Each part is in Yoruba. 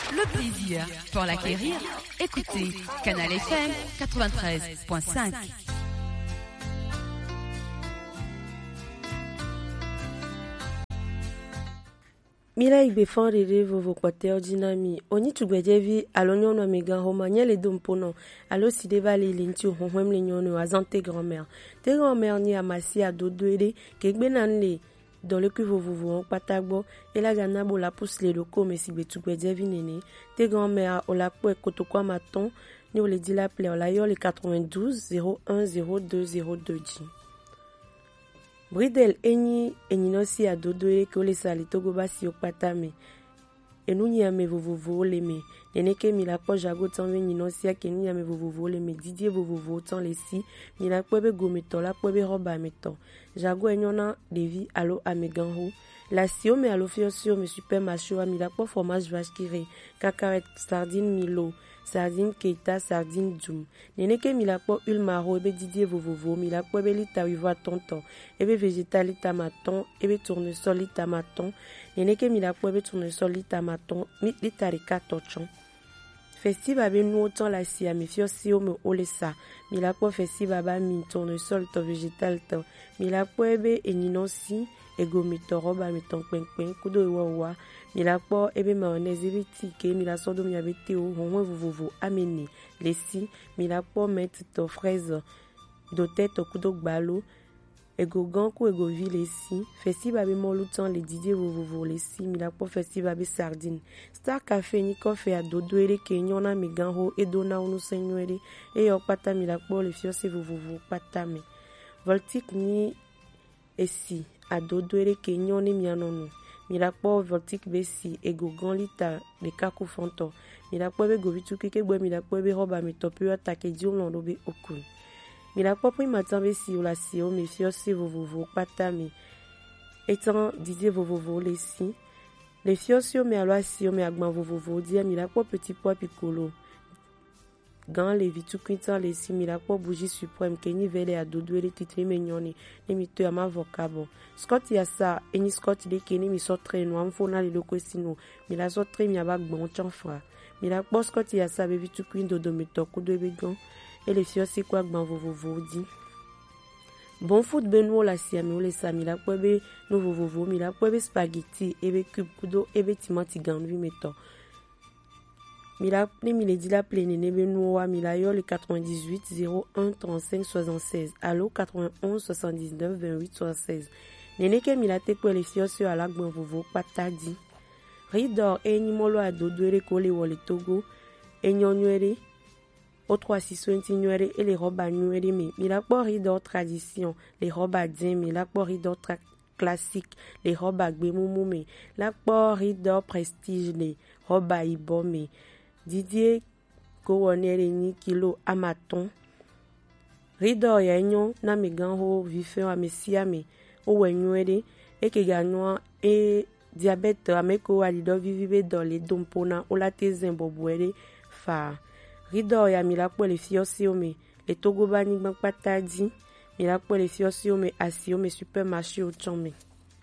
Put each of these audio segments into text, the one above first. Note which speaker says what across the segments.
Speaker 1: le plaisir pour l'acquérir. Écoutez Canal FM 93.5.
Speaker 2: Mila igbefa rere vovo kwate ordinami oni tugbejevi alonyono amigan homa nyele dompono alo sideva lilinti honhom le nyono azante grand-mère te grand-mère ni amasi adodoede kegbenanle dans le cuve vovo patagbo et la gana bola pousse les locaux mais si betugbejevi nene te grand-mère ola po ekotokwa maton ni ole dit la ple ola yo le 92 01 02 02 ji Bridel eni eninosi adodoe ke ole sali togo basi okpatame enunyi ame vovovo leme neneke milakpo jago tanwe ninosi akeni ame vovovo leme Didier vovovo tan lesi milakpo be gometo la po be roba meto jago enyona devi alo ameganho la sio me alo fiosio me super macho milakpo fromage vache kire cacahuète sardine milo sardine keita sardine djum neneke milakpo ulmaro ebe Didier vovovo milakpo ebe lita wiva tonton ebe végétal lita maton ebe tournesol lita maton neneke milakpo ebe tournesol lita maton lita reka tochon festival be nou autant la sia me fiosio me olesa milakpo festival ba mi tournesol to végétal to milakpo ebe eninosi egomito roba meton kpenkpen kudo ewa milakpo ebe mayonnaise ebe tike milasodo miabete o honwe vovovo amene lesi milakpo met to fraise do tête kudo gbalo egogan ku egovi lesi festival be molutan le Didier vovovo lesi milakpo festival be sardine star café ni kofe adodo ere kenyona miganho edona unu senywere e okpata milakpo le fiose vovovo patame voltique ni esi adodo ere kenyone mianono milakpo voltique besi egogan lita de kaku fonto milakpo be govituki ke gbe milakpo be roba metope atake diomlo be okun milakpo pri matin besi ola sio me fiose vovovo patame etant Didier vovovo lesi le fiosio me alo sio me agban vovovo dia milakpo petit pois piccolo gan le vitukwintan lesi milakpo bougie suprême keni vele adodo ere titre menyone ne mito ama vocabo Scott yasa eni Scott de keni mi sotre no amfona le lokosino mila sotre mi aba gbon chanfra milakpo Scott yasa be vitukwin dodo metoku do ebe gan et le fiosi kwa gban vovovo di bon foot benwo la siami ole sa milakpo ebe no vovovo milakpo ebe spaghetti ebe cube kudo ebe timati ganvi meto Milakpo mi le dit la plene nebe noua milayo le 98 01 35 76 allo 91 79 28 76 neneke milate kwa le fiosio ala gban vovo patadi ridor eni molo adodo ere kole wole togo enyonywere au 3620 nywere et les robes à nywere me milakpo ridor tradition les robes à din milakpo ridor classique les robes à gbemumu me lakpo ridor prestige les robes à ibome Didier kowonere ni kilo amaton ridor ya enyo na meganho vife wa mesia me o wenywere eke ganwa e diabète ameko alido vivibe dans les dompona o la tezen bobuere fa ridor ya milakpo le fiosio me le togo bani gban patadi milakpo le fiosio me asio me supermarché o chome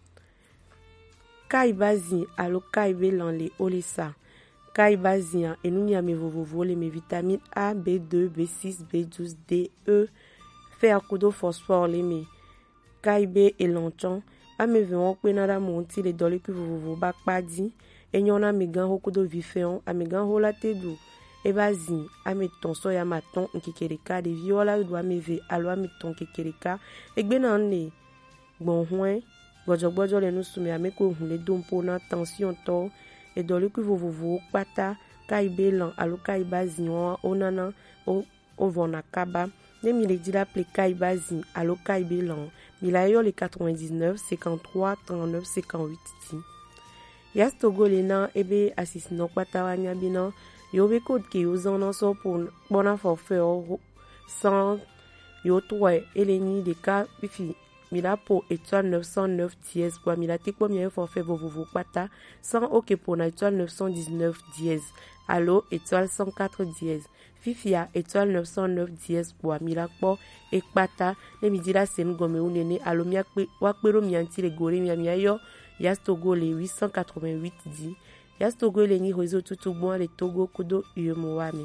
Speaker 2: kai bazi alo kai belan le olesa kai bazien enunya me vovovo le me vitamine A, B2, B6, B12, D, E, fer kudo phosphore le me kai B et lonchon a me veon kwenada monti le dole ku vovovo bakpadi enyona me gan hokudo vifeon a me gan hola tedu e bazin a me ton so ya maton nkikereka de viola do a me ve alo a me ton kekereka egbenan le gbonhoen gbojo le no sume a me ko hun le dompo na tension to et dans le cuve vovovo pata kaibe lan alo kaiba zion onana o vona kaba ne mi le dit la ple kaiba zin alo kaibe lan milayo le 99 53 39 58 ti yas togo le nan ebe asisino pata wanya bina yo be code ke yo zan so pour bona forfait sans yo toi eleni de ka bifi mila po étoile 909 dièse kwa mila tekpo miye forfait vovovo pata sans ok pour na étoile 919 dièse allo étoile 104 dièse fifia étoile 909 dièse kwa mila po ekpata ne mi dira sen gome unene allo mi akpe wakpero mi anti le gore mi yo Yas Togo le 888 10. Yas Togo le ni réseau tout bon le Togo kudo umoami.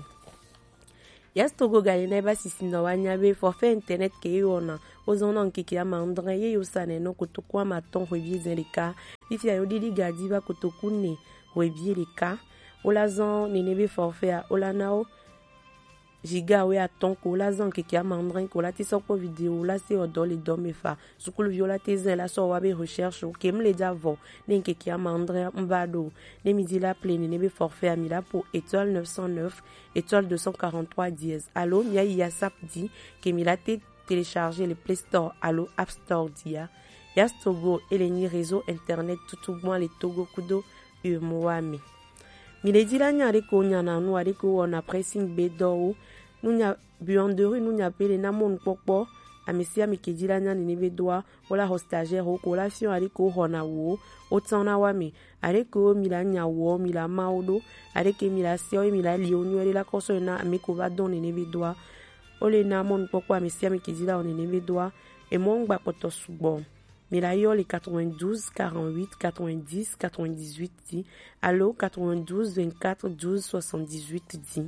Speaker 2: Yas Togo galene ba sisina wanyabe forfait internet ke yona ozona nkiki ya mandre ye yosane no kutokwa maton revie zeleka ifi ayo didi gadi ba kutokune revie leka olazan nenebe forfait a olanao giga we aton ko lazan nkiki ya mandre ko la ti soko video la se odo le domefa sukulu viola tezen la so wabe recherche o kemle javo ne nkiki ya mandre mbado ne midi la pleine nenebe forfait a mila pour étoile 909 étoile 243 dièse. Allo, mia yasap di que milate télécharger le Play Store, allo App Store dia. Yas Togo et les réseau internet tout bon les Togo kudo umoami. Miledi la nyare ko nyana nu ari ko on pressing bedo nu nya buanderu nu nya pele na mon popo amisia mikedi la nyane ne bedoa ola hostagère o collation ari ko hona wo otana wami ari ko mila nya wo mila maudo ari ke mila sio mila lionu ari la koso na amiko va donner ne bedoa ole na mon popo amisia mikedi la on ne bedoa e mon gba poto sugbon mila yo les 92 48 90 98 10 allo 92 24 12 78 10.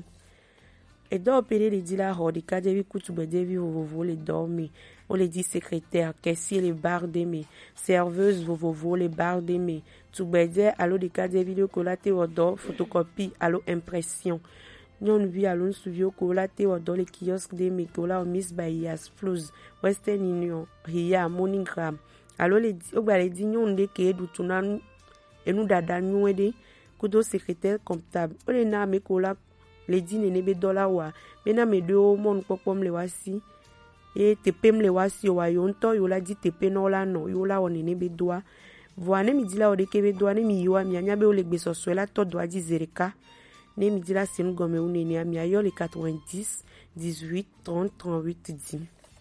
Speaker 2: Et dans opérer les dit la rode, quand j'ai vu que tu peux dire vous les dormir, on les dit secrétaire, caissier les barres d'aimer, serveuse vous les barres d'aimer, tu peux dire allo des cas des vidéos collaté au dos, photocopie, allo impression. Nous vu allo suivio collaté au dos les kiosques d'aimer, colla au Miss Bayas, Flous, Western Union, Ria, Monogram. Allo les dit, au les dit nous de que du tunan et nous dada nous aider, kudo secrétaire comptable, on les n'a mais colla les dînes nebe dola wa mena me do mon popom le wasi e tepem le wasi wa yonto yola di tepe no la no yola on nebe doa voane mi dila o de kebe doa ne mi yo mi anya be o le gbeso swela to doa di zereka ne mi dila sinu gome o ne mi ayo le 90 18 30 38 10.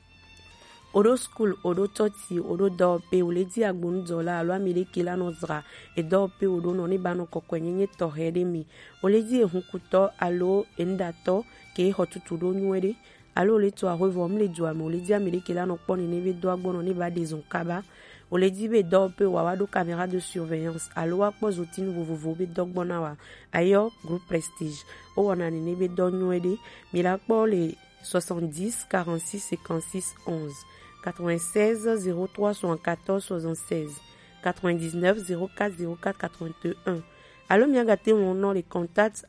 Speaker 2: Odo school, odo toti, odo dope, ou le di agbonu zola, alo amile kila nozra, e dope odo noni bano kokwenye tohede mi. O le di hunkuto, alo endato, ke hotutudo nyuede, alo le to a revom le duame, o le di amile kila no poni neve do agbono ne ba dezon kaba, o le di be dope wawado caméra de surveillance, alo akpo zotine vovovo be dogbona wa, ayo groupe prestige, o wanani nebe do nyuede, milakpo le 70 46 56 11. 96 03 74 76 99 04 04 81. Allo miagate mon nom les contacts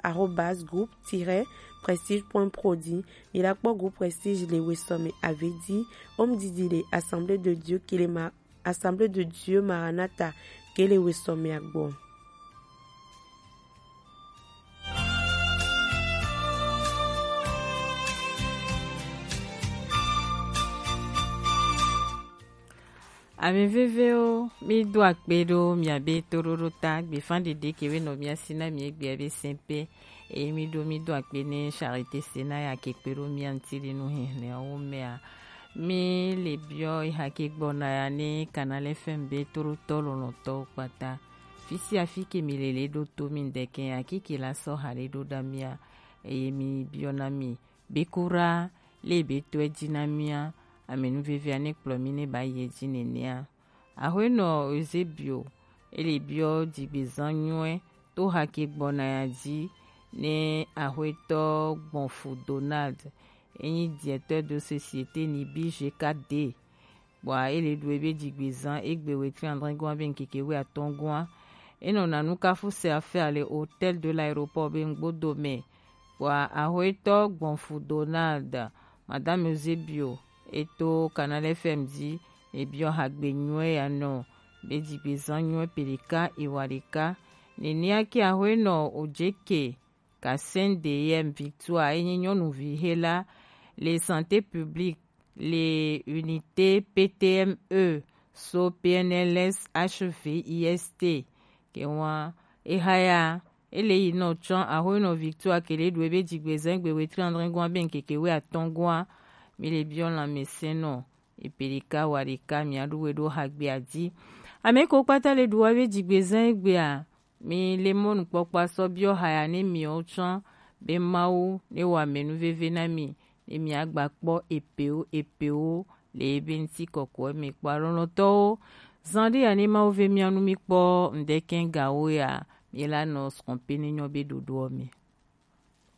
Speaker 2: @groupe-prestige.prodi. Il a pas groupe prestige les Westom avait dit homme dit les assemblée de Dieu qui les assemblée de Dieu Maranatha que les Westom agbo.
Speaker 3: Ame veveo mi do akpedo mi abe tororota gbe fan de kewe no mi asina mi egbe abe sempe e mi do akpene charité sena ya kekpero mi antiri no hene o mea mi le bio ha kegbona ya ne Canal FM be torotolo no to pata fisi afike mi lele do to mi ndeke ya kiki la so hale do damia e mi bio na mi bekura le be to edinamia amenu viviane plomine ba yeji nenia ahweno ezebio ele bio dibezanywe to hake gbona ya di ne ahweto gbonfu Donald eni directeur de société ni BGKD bwa ele duebe digbezan egbewe triandre gwa ben kekewe atongwa eno nanuka fuse affaire le hôtel de l'aéroport ben gbodome bwa ahweto gbonfu Donald madame ezebio eto Canal FM di ebio hagbe nywe ano bedi bezanywe pelika iwarika nenia ki ahweno ojeke ka CNDM Victoire enyonu vihela les santé publique les unités PTME so PNLS HVIST kewa ehaya ele ino chan ahweno Victoire kele dwebe digbezan gbewe 30 ngwa ben kekewe atongwa mile bion la meseno epelika warika mi aduwedo hagbe adi ameko pata le duwabe digbezan egbe a mi le mon pokpa so bio haya ne mi ochan be mawu ne wa menu veve na mi ne mi agba kpo epeo le ebe nti kokko mi paron to Zandi ya ni ma ove mianu mi kpo ndeken gawo ya mi la no skompe ni nyobe dodo mi.